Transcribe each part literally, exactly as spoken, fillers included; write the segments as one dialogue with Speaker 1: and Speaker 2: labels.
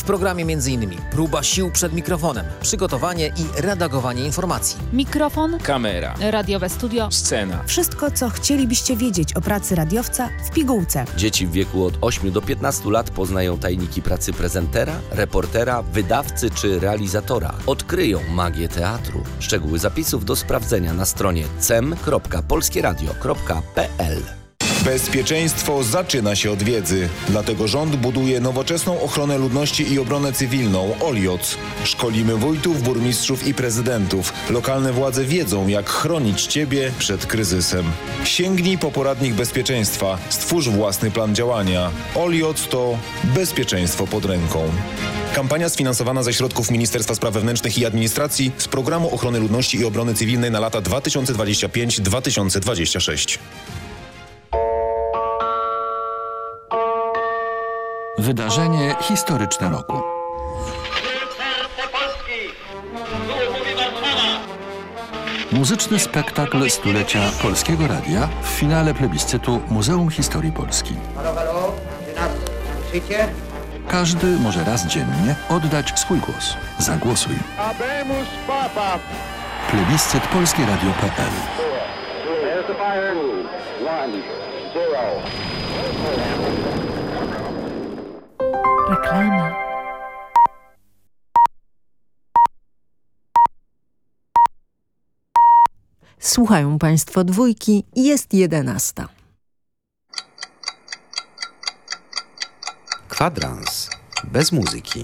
Speaker 1: programie m.in. próba sił przed mikrofonem, przygotowanie i redagowanie informacji.
Speaker 2: Mikrofon,
Speaker 3: kamera,
Speaker 2: radiowe studio,
Speaker 3: scena.
Speaker 4: Wszystko, co chcielibyście wiedzieć o pracy radiowca w pigułce.
Speaker 5: Dzieci w wieku od ośmiu do piętnastu lat poznają tajniki pracy prezentera, reportera, wydawcy czy realizatora. Odkryją magię teatru. Szczegóły zapisów do sprawdzenia na stronie cem kropka polskieradio kropka pe el.
Speaker 6: Bezpieczeństwo zaczyna się od wiedzy. Dlatego rząd buduje nowoczesną ochronę ludności i obronę cywilną OLIOC. Szkolimy wójtów, burmistrzów i prezydentów. Lokalne władze wiedzą, jak chronić Ciebie przed kryzysem. Sięgnij po poradnik bezpieczeństwa. Stwórz własny plan działania. OLIOC to bezpieczeństwo pod ręką. Kampania sfinansowana ze środków Ministerstwa Spraw Wewnętrznych i Administracji z Programu Ochrony Ludności i Obrony Cywilnej na lata dwa tysiące dwudziesty piąty do dwa tysiące dwudziestego szóstego.
Speaker 7: Wydarzenie historyczne roku. Muzyczny spektakl stulecia Polskiego Radia w finale plebiscytu Muzeum Historii Polski. Każdy może raz dziennie oddać swój głos. Zagłosuj. Plebiscyt polskie radio kropka pe el.
Speaker 4: Reklama. Słuchają Państwo dwójki, jest jedenasta.
Speaker 8: Kwadrans bez muzyki.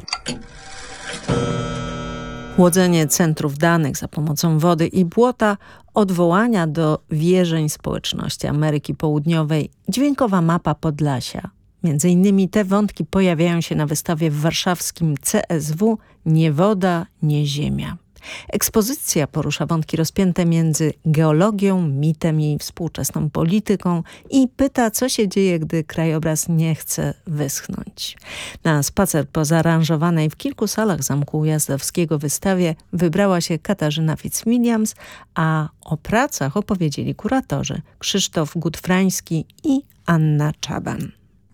Speaker 4: Chłodzenie centrów danych za pomocą wody i błota, odwołania do wierzeń społeczności Ameryki Południowej, dźwiękowa mapa Podlasia. Między innymi te wątki pojawiają się na wystawie w warszawskim ce es wu Nie woda, nie ziemia. Ekspozycja porusza wątki rozpięte między geologią, mitem i współczesną polityką i pyta, co się dzieje, gdy krajobraz nie chce wyschnąć. Na spacer po zaaranżowanej w kilku salach Zamku Ujazdowskiego wystawie wybrała się Katarzyna Fitzwilliams, a o pracach opowiedzieli kuratorzy Krzysztof Gutfrański i Anna Czaban.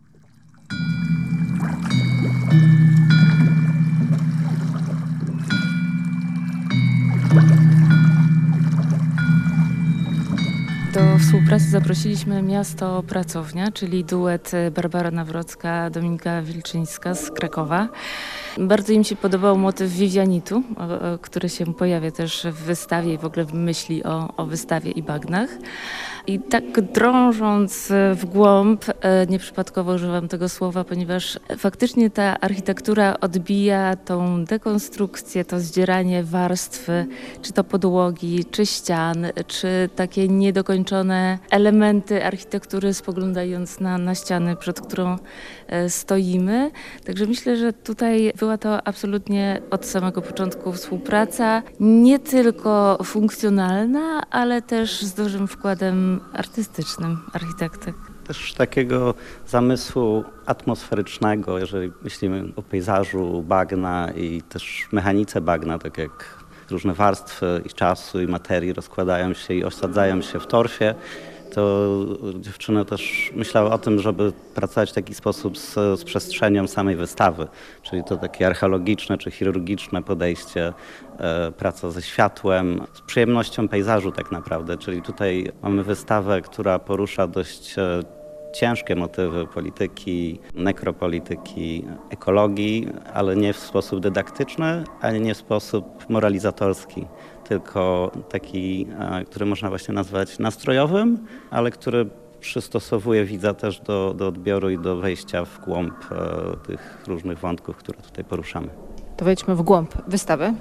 Speaker 9: Do współpracy zaprosiliśmy Miasto Pracownia, czyli duet Barbara Nawrocka, Dominika Wilczyńska z Krakowa. Bardzo im się podobał motyw Vivianitu, który się pojawia też w wystawie i w ogóle w myśli o, o wystawie i bagnach. I tak drążąc w głąb, nieprzypadkowo używam tego słowa, ponieważ faktycznie ta architektura odbija tą dekonstrukcję, to zdzieranie warstwy, czy to podłogi, czy ścian, czy takie niedokończone elementy architektury, spoglądając na, na ściany, przed którą stoimy. Także myślę, że tutaj była to absolutnie od samego początku współpraca, nie tylko funkcjonalna, ale też z dużym wkładem artystycznym architektek.
Speaker 10: Też takiego zamysłu atmosferycznego, jeżeli myślimy o pejzażu bagna i też mechanice bagna, tak jak różne warstwy i czasu i materii rozkładają się i osadzają się w torfie, to dziewczyny też myślały o tym, żeby pracować w taki sposób z, z przestrzenią samej wystawy, czyli to takie archeologiczne czy chirurgiczne podejście, e, praca ze światłem, z przyjemnością pejzażu tak naprawdę, czyli tutaj mamy wystawę, która porusza dość e, ciężkie motywy polityki, nekropolityki, ekologii, ale nie w sposób dydaktyczny, ani nie w sposób moralizatorski, tylko taki, który można właśnie nazwać nastrojowym, ale który przystosowuje widza też do, do odbioru i do wejścia w głąb e, tych różnych wątków, które tutaj poruszamy.
Speaker 11: To wejdźmy w głąb wystawy.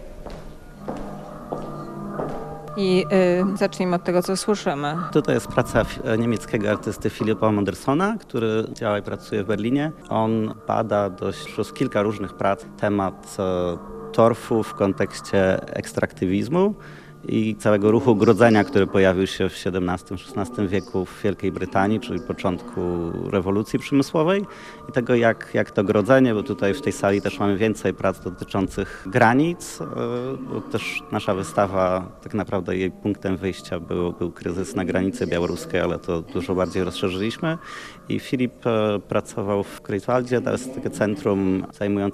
Speaker 11: I y, zacznijmy od tego, co słyszymy.
Speaker 10: Tutaj jest praca niemieckiego artysty Philippa Mandersona, który działa i pracuje w Berlinie. On bada dość przez kilka różnych prac temat e, torfu w kontekście ekstraktywizmu i całego ruchu grodzenia, który pojawił się w siedemnastym szesnastym wieku w Wielkiej Brytanii, czyli początku rewolucji przemysłowej i tego, jak, jak to grodzenie, bo tutaj w tej sali też mamy więcej prac dotyczących granic, bo też nasza wystawa, tak naprawdę jej punktem wyjścia był, był kryzys na granicy białoruskiej, ale to dużo bardziej rozszerzyliśmy i Filip pracował w Greifswaldzie, to jest takie centrum zajmujące